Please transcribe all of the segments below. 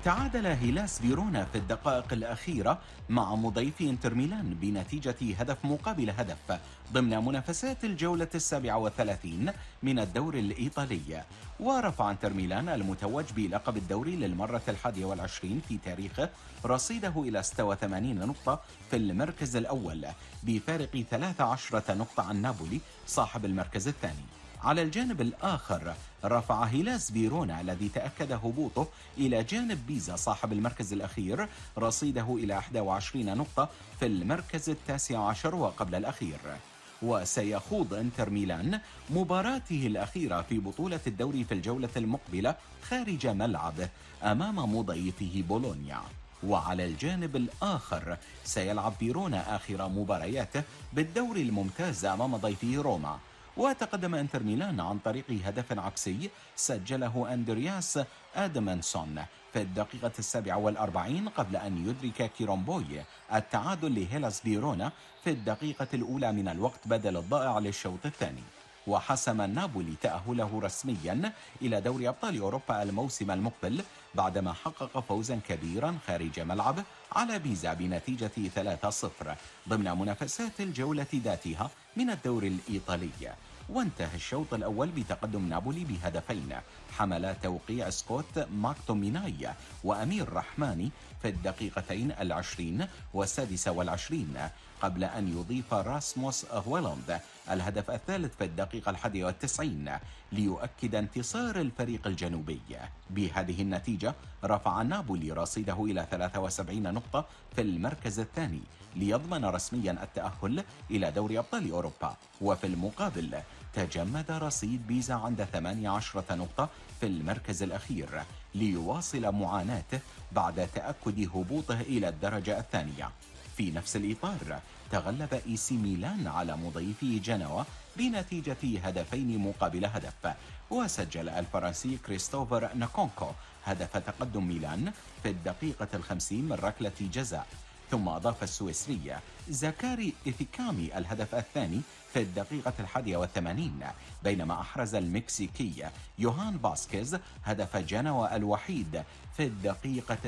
تعادل هيلاس فيرونا في الدقائق الأخيرة مع مضيفي انتر ميلان بنتيجة هدف مقابل هدف ضمن منافسات الجولة 37 من الدوري الإيطالي. ورفع انتر ميلان المتوج بلقب الدوري للمرة 21 في تاريخه رصيده إلى 86 نقطة في المركز الأول بفارق 13 نقطة عن نابولي صاحب المركز الثاني. على الجانب الآخر رفع هيلاس فيرونا الذي تأكد هبوطه إلى جانب بيزا صاحب المركز الأخير رصيده إلى 21 نقطة في المركز التاسع عشر وقبل الأخير. وسيخوض انتر ميلان مباراته الأخيرة في بطولة الدوري في الجولة المقبلة خارج ملعبه أمام مضيفه بولونيا. وعلى الجانب الآخر سيلعب فيرونا آخر مبارياته بالدوري الممتاز أمام ضيفه روما. وتقدم انتر ميلان عن طريق هدف عكسي سجله أندرياس آدمنسون في الدقيقة 47 قبل أن يدرك كيرومبوي التعادل لهيلاس فيرونا في الدقيقة الأولى من الوقت بدل الضائع للشوط الثاني. وحسم نابولي تأهله رسميا إلى دوري أبطال أوروبا الموسم المقبل بعدما حقق فوزا كبيرا خارج ملعبه على بيزا بنتيجة 3-0 ضمن منافسات الجولة ذاتها من الدوري الإيطالي. وانتهى الشوط الأول بتقدم نابولي بهدفين حمل توقيع سكوت ماكتوميناي وأمير رحماني في الدقيقتين 20 و26 قبل أن يضيف راسموس هويلاند الهدف الثالث في الدقيقة 91 ليؤكد انتصار الفريق الجنوبي. بهذه النتيجة رفع نابولي رصيده إلى 73 نقطة في المركز الثاني ليضمن رسميا التأهل إلى دوري أبطال أوروبا. وفي المقابل تجمد رصيد بيزا عند 18 نقطة في المركز الأخير ليواصل معاناته بعد تأكد هبوطه إلى الدرجة الثانية. في نفس الإطار تغلب إي سي ميلان على مضيفي جنوا بنتيجة هدفين مقابل هدف. وسجل الفرنسي كريستوفر نكونكو هدف تقدم ميلان في الدقيقة 50 من ركلة جزاء، ثم أضاف السويسري زكاري إيثيكامي الهدف الثاني في الدقيقة 81 بينما أحرز المكسيكي يوهان باسكيز هدف جنوا الوحيد في الدقيقة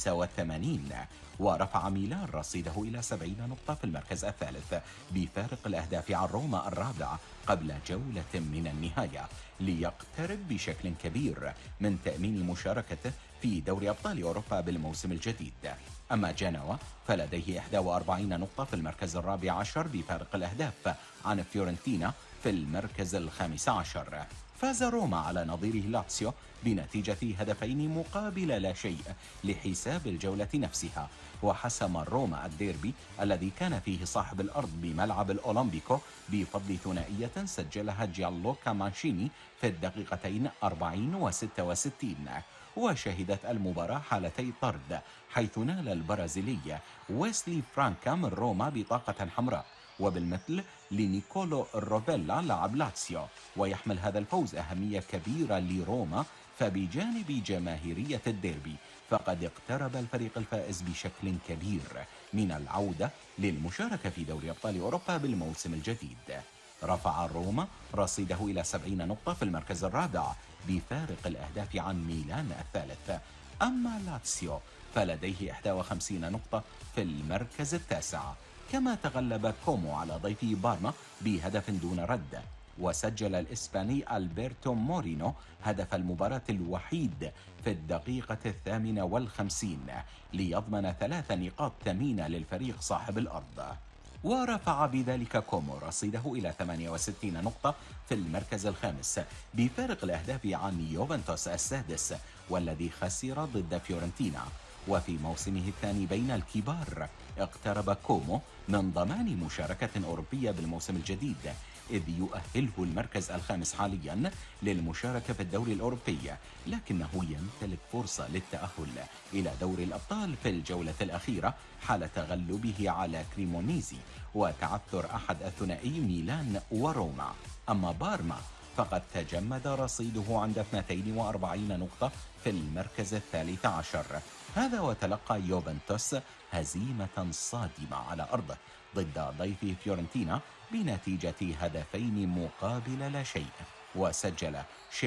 86. ورفع ميلان رصيده إلى 70 نقطة في المركز الثالث بفارق الأهداف عن روما الرابع قبل جولة من النهاية ليقترب بشكل كبير من تأمين مشاركته في دوري أبطال أوروبا بالموسم الجديد. أما جنوا فلديه 41 نقطة في المركز الرابع عشر بفارق الأهداف عن فيورنتينا في المركز الخامس عشر. فاز روما على نظيره لاتسيو بنتيجة هدفين مقابل لا شيء لحساب الجولة نفسها. وحسم روما الديربي الذي كان فيه صاحب الأرض بملعب الأولمبيكو بفضل ثنائية سجلها جيانلوكا مانشيني في الدقيقتين 40 و66. وشهدت المباراة حالتي طرد حيث نال البرازيلي ويسلي فرانكا من روما بطاقة حمراء وبالمثل لنيكولو روبيلا لاعب لاتسيو. ويحمل هذا الفوز أهمية كبيرة لروما فبجانب جماهيرية الديربي فقد اقترب الفريق الفائز بشكل كبير من العودة للمشاركة في دوري أبطال أوروبا بالموسم الجديد. رفع روما رصيده إلى 70 نقطة في المركز الرابع بفارق الأهداف عن ميلان الثالث. أما لاتسيو فلديه 51 نقطة في المركز التاسع. كما تغلب كومو على ضيفه بارما بهدف دون رد. وسجل الإسباني ألبرتو مورينو هدف المباراة الوحيد في الدقيقة 58 ليضمن 3 نقاط ثمينة للفريق صاحب الأرض. ورفع بذلك كومو رصيده إلى 68 نقطة في المركز الخامس بفارق الأهداف عن يوفنتوس السادس والذي خسر ضد فيورنتينا. وفي موسمه الثاني بين الكبار اقترب كومو من ضمان مشاركة أوروبية بالموسم الجديد إذ يؤهله المركز الخامس حاليا للمشاركة في الدوري الأوروبي، لكنه يمتلك فرصة للتأهل إلى دوري الأبطال في الجولة الأخيرة حال تغلبه على كريمونيزي وتعثر أحد الثنائي ميلان وروما. أما بارما فقد تجمد رصيده عند 42 نقطة في المركز الثالث عشر. هذا وتلقى يوفنتوس هزيمة صادمة على أرضه ضد ضيفه فيورنتينا بنتيجة هدفين مقابل لا شيء. وسجل